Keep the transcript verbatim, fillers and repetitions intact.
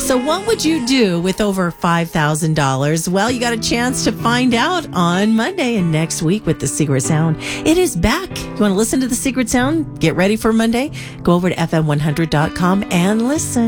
So what would you do with over five thousand dollars? Well, you got a chance to find out on Monday and next week with The Secret Sound. It is back. You want to listen to The Secret Sound? Get ready for Monday? Go over to F M one hundred dot com and listen.